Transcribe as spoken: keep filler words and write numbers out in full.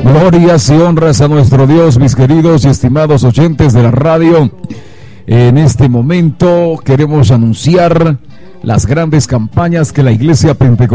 Glorias y honras a nuestro Dios, mis queridos y estimados oyentes de la radio. En este momento queremos anunciar las grandes campañas que la Iglesia Pentecostal